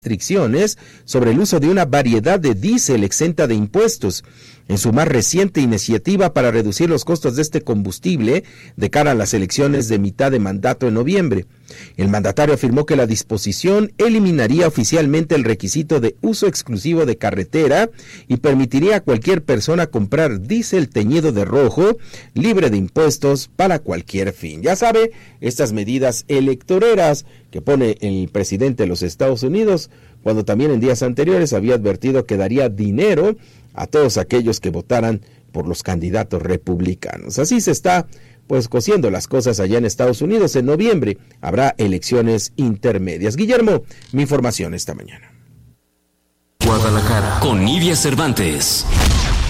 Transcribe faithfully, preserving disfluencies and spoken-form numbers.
restricciones sobre el uso de una variedad de diésel exenta de impuestos, en su más reciente iniciativa para reducir los costos de este combustible de cara a las elecciones de mitad de mandato en noviembre. El mandatario afirmó que la disposición eliminaría oficialmente el requisito de uso exclusivo de carretera y permitiría a cualquier persona comprar diésel teñido de rojo, libre de impuestos para cualquier fin. Ya sabe, estas medidas electoreras que pone el presidente de los Estados Unidos, cuando también en días anteriores había advertido que daría dinero a todos aquellos que votaran por los candidatos republicanos. Así se está pues cosiendo las cosas allá en Estados Unidos. En noviembre habrá elecciones intermedias. Guillermo, mi información esta mañana. Guadalajara, con Nidia Cervantes.